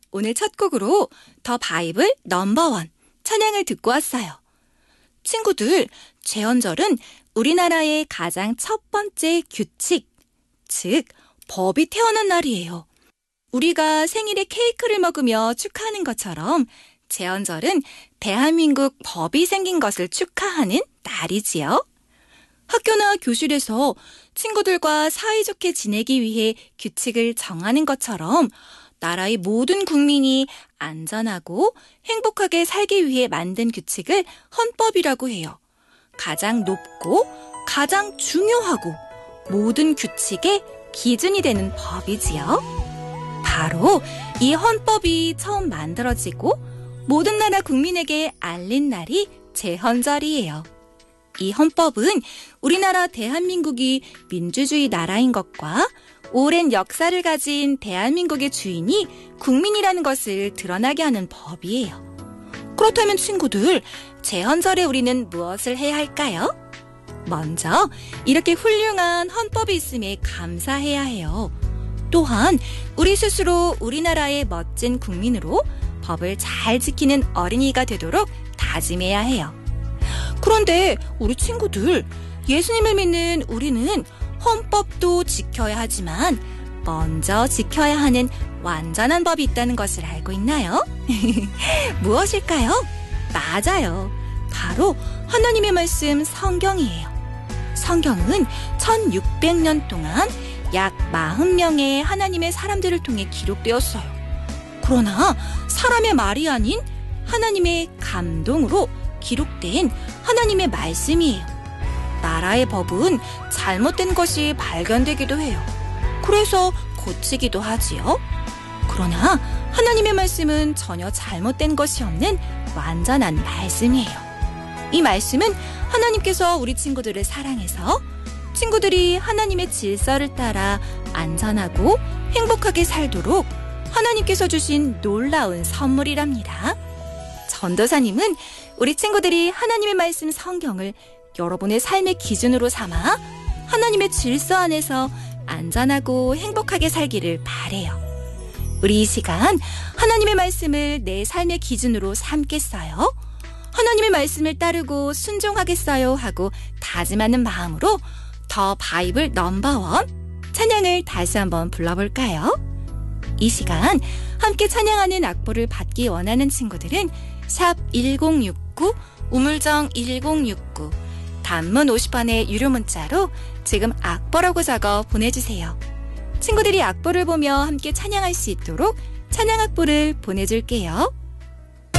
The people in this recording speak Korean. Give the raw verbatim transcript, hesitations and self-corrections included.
오늘 첫 곡으로 더 바이블 넘버원 찬양을 듣고 왔어요. 친구들, 제헌절은 우리나라의 가장 첫 번째 규칙, 즉 법이 태어난 날이에요. 우리가 생일에 케이크를 먹으며 축하하는 것처럼 제헌절은 대한민국 법이 생긴 것을 축하하는 날이지요. 학교나 교실에서 친구들과 사이좋게 지내기 위해 규칙을 정하는 것처럼 나라의 모든 국민이 안전하고 행복하게 살기 위해 만든 규칙을 헌법이라고 해요. 가장 높고 가장 중요하고 모든 규칙의 기준이 되는 법이지요. 바로 이 헌법이 처음 만들어지고 모든 나라 국민에게 알린 날이 제헌절이에요. 이 헌법은 우리나라 대한민국이 민주주의 나라인 것과 오랜 역사를 가진 대한민국의 주인이 국민이라는 것을 드러나게 하는 법이에요. 그렇다면 친구들, 제헌절에 우리는 무엇을 해야 할까요? 먼저 이렇게 훌륭한 헌법이 있음에 감사해야 해요. 또한 우리 스스로 우리나라의 멋진 국민으로 법을 잘 지키는 어린이가 되도록 다짐해야 해요. 그런데 우리 친구들, 예수님을 믿는 우리는 헌법도 지켜야 하지만 먼저 지켜야 하는 완전한 법이 있다는 것을 알고 있나요? 무엇일까요? 맞아요. 바로 하나님의 말씀 성경이에요. 성경은 천육백 년 동안 약 사십 명의 하나님의 사람들을 통해 기록되었어요. 그러나 사람의 말이 아닌 하나님의 감동으로 기록된 하나님의 말씀이에요. 나라의 법은 잘못된 것이 발견되기도 해요. 그래서 고치기도 하지요. 그러나 하나님의 말씀은 전혀 잘못된 것이 없는 완전한 말씀이에요. 이 말씀은 하나님께서 우리 친구들을 사랑해서 친구들이 하나님의 질서를 따라 안전하고 행복하게 살도록 하나님께서 주신 놀라운 선물이랍니다. 전도사님은 우리 친구들이 하나님의 말씀 성경을 여러분의 삶의 기준으로 삼아 하나님의 질서 안에서 안전하고 행복하게 살기를 바래요. 우리 이 시간 하나님의 말씀을 내 삶의 기준으로 삼겠어요? 하나님의 말씀을 따르고 순종하겠어요 하고 다짐하는 마음으로 더 바이블 넘버원 찬양을 다시 한번 불러볼까요? 이 시간 함께 찬양하는 악보를 받기 원하는 친구들은 샵 일공육구 우물정 일공육구 단문 오십 원의 유료 문자로 지금 악보라고 적어 보내주세요. 친구들이 악보를 보며 함께 찬양할 수 있도록 찬양 악보를 보내줄게요.